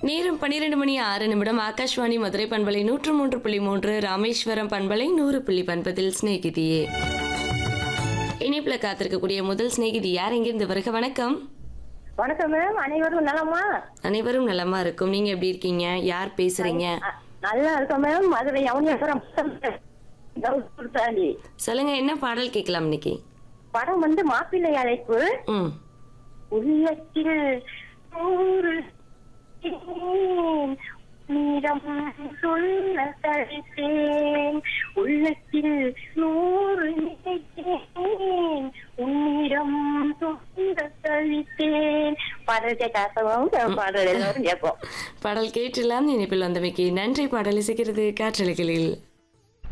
நேரம் 12:06 ஆகாஷ்வாணி மதுரை பண்பலை 103.3 ராமேஸ்வரம் பண்பலை 100.9 ஸ்நேகிதியே. இணைப்புல காத்திருக்கக்கூடிய முதல் ஸ்நேகிதி யார், எங்கிருந்து வருக? வணக்கம். வணக்கம் மேம், அனைவரும் நலமா? அனைவரும் நலமா இருக்கும். நீங்க எப்படி இருக்கீங்க? யார் பேசுறீங்க? நல்லா இருக்கோம் மேம். மதுரை யமுனேஸ்வரம் சொல்லுங்க, என்ன பாடல் கேட்கலாம் இன்னைக்கு? படம் வந்து மாப்பிள்ளை அழைப்பு. உள்ளத்தில் நூறு நீரம் சொல்ல தரித்தேன், உள்ளத்தில் நூறு நினைத்தேன், உன்னிடம் சொல்ல தரித்தேன். பாடல் கேட்க பாடல் எல்லாரும் கேட்போம். பாடல் கேட்டலாம். இணைப்பில் வந்தமைக்கு நன்றி. பாடல் இசைக்கிறது காற்றலைகளில்